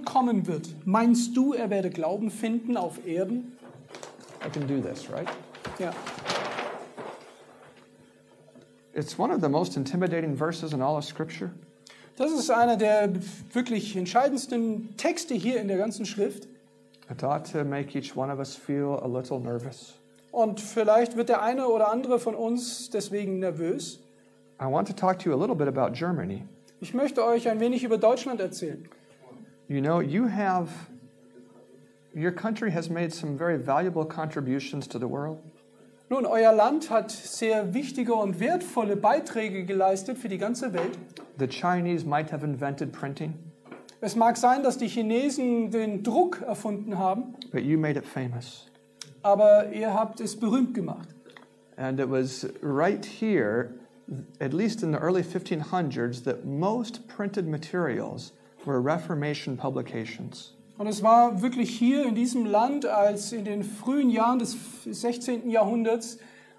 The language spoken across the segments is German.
jemand kommen wird, meinst du, er werde Glauben finden auf Erden? I can do this, right? Ja. It's one of the most intimidating verses in all of Scripture. Das ist einer der wirklich entscheidendsten Texte hier in der ganzen Schrift. It ought to make each one of us feel a little nervous. Und vielleicht wird der eine oder andere von uns deswegen nervös. I want to talk to you a little bit about Germany. Ich möchte euch ein wenig über Deutschland erzählen. You know, your country has made some very valuable contributions to the world. Nun, euer Land hat sehr wichtige und wertvolle Beiträge geleistet für die ganze Welt. The Chinese might have invented printing, Es mag sein, dass die Chinesen den Druck erfunden haben, but you made it famous. aber ihr habt es berühmt gemacht. And it was right here, at least in the early 1500s, that most printed materials were Reformation publications. Und es war wirklich hier in diesem Land, als in den frühen Jahren des 16. Jahrhunderts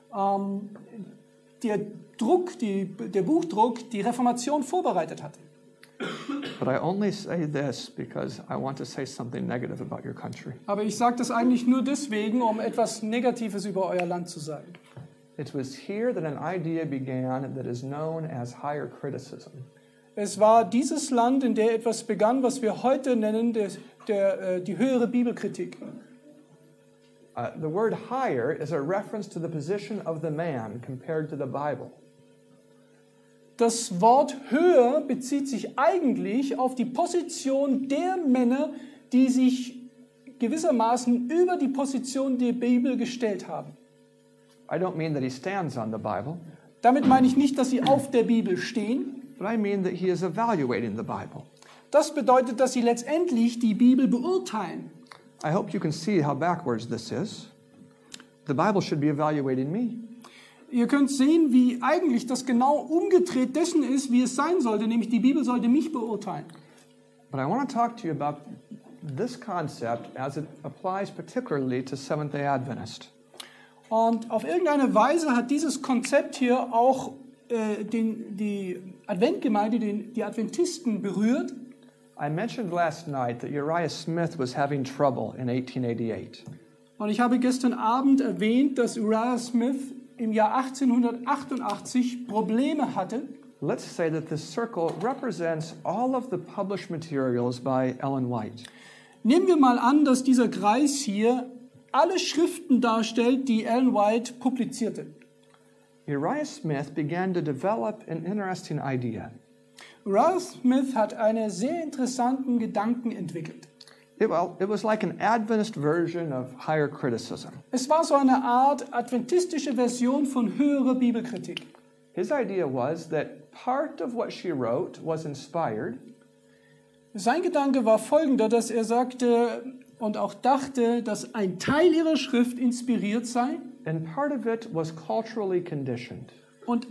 der Buchdruck die Reformation vorbereitet hatte. But I only say this because I want to say something negative about your country. Aber ich sage das eigentlich nur deswegen, um etwas Negatives über euer Land zu sagen. It was here that an idea began that is known as higher criticism. Es war dieses Land, in der etwas begann, was wir heute nennen, die höhere Bibelkritik. The word higher is a reference to the position of the man compared to the Bible. Das Wort höher bezieht sich eigentlich auf die Position der Männer, die sich gewissermaßen über die Position der Bibel gestellt haben. I don't mean that he stands on the Bible, Damit meine ich nicht, dass sie auf der Bibel stehen. but I mean that he is evaluating the Bible. Das bedeutet, dass sie letztendlich die Bibel beurteilen. I hope you can see how backwards this is. The Bible should be evaluating me. Ihr könnt sehen, wie eigentlich das genau umgedreht dessen ist, wie es sein sollte, nämlich die Bibel sollte mich beurteilen. But I want to talk to you about this concept as it applies particularly to Seventh-day Adventists. Und auf irgendeine Weise hat dieses Konzept hier auch die Adventgemeinde, die Adventisten berührt. I mentioned last night that Uriah Smith was having trouble in 1888. Und ich habe gestern Abend erwähnt, dass Uriah Smith im Jahr 1888 Probleme hatte. Let's say that this circle represents all of the published materials by Ellen White. Nehmen wir mal an, dass dieser Kreis hier alle Schriften darstellt, die Ellen White publizierte. Uriah Smith began to develop an interesting idea. Uriah Smith hat einen sehr interessanten Gedanken entwickelt. It was like an Adventist version of higher criticism. Es war so eine Art adventistische Version von höherer Bibelkritik. His idea was that part of what she wrote was inspired, Sein Gedanke war folgender, dass er sagte und auch dachte, dass ein Teil ihrer Schrift inspiriert sei and part of it was culturally conditioned. und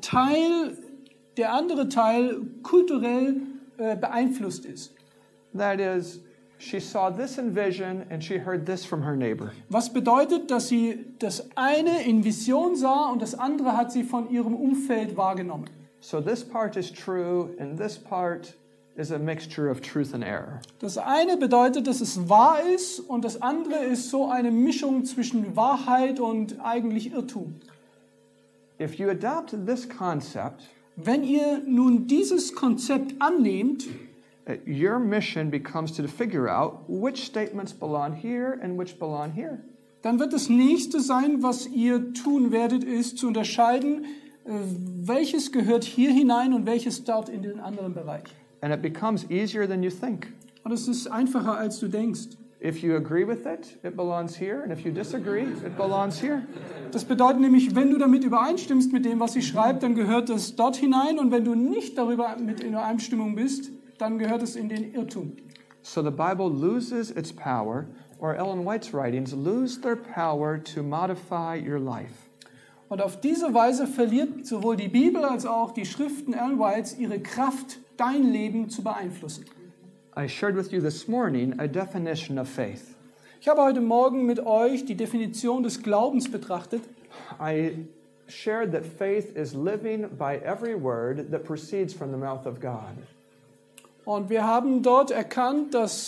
der andere Teil kulturell beeinflusst ist. That is, she saw this in vision and she heard this from her neighbor. Was bedeutet, dass sie das eine in Vision sah und das andere hat sie von ihrem Umfeld wahrgenommen. So this part is true and this part is a mixture of truth and error. Das eine bedeutet, dass es wahr ist und das andere ist so eine Mischung zwischen Wahrheit und eigentlich Irrtum. If you adopt this concept, Wenn ihr nun dieses Konzept annehmt, your mission becomes to figure out which statements belong here and which belong here. dann wird das nächste sein, was ihr tun werdet, ist zu unterscheiden, welches gehört hier hinein und welches dort in den anderen Bereich. And it becomes easier than you think. Und es ist einfacher, als du denkst. If you agree with it, it belongs here, and if you disagree, it belongs here. Das bedeutet nämlich, wenn du damit übereinstimmst mit dem, was sie schreibt, dann gehört es dort hinein und wenn du nicht darüber mit in Übereinstimmung bist, dann gehört es in den Irrtum. So the Bible loses its power, or Ellen White's writings lose their power to modify your life. Und auf diese Weise verliert sowohl die Bibel als auch die Schriften Ellen Whites ihre Kraft, dein Leben zu beeinflussen. I shared with you this morning a definition of faith. Ich habe heute Morgen mit euch die Definition des Glaubens betrachtet. I shared that faith is living by every word that proceeds from the mouth of God. Und wir haben dort erkannt, dass